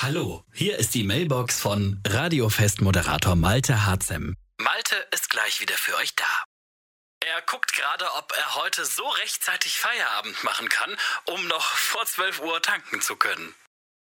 Hallo, hier ist die Mailbox von Radiofest-Moderator Malte Harzem. Malte ist gleich wieder für euch da. Er guckt gerade, ob er heute so rechtzeitig Feierabend machen kann, um noch vor 12 Uhr tanken zu können.